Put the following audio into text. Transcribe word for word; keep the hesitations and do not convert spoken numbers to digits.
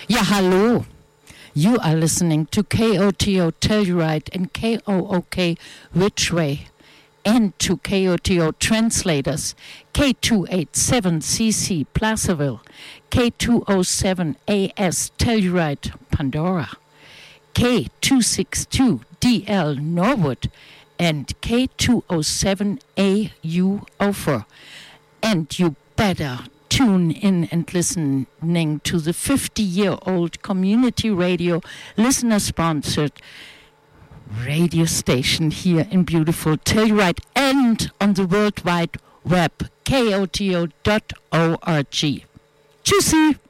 Ja, hallo. You are listening to K O T O Telluride and K O O K Ridgeway, and to K O T O translators K two eighty-seven C C Placerville, K two oh seven A S Telluride Pandora, K two sixty-two D L Norwood, and K two oh seven A U Ophir. And you better tune in and listening to the fifty-year-old community radio listener-sponsored radio station here in beautiful Telluride and on the World Wide Web, K O T O dot org. Tschüssi!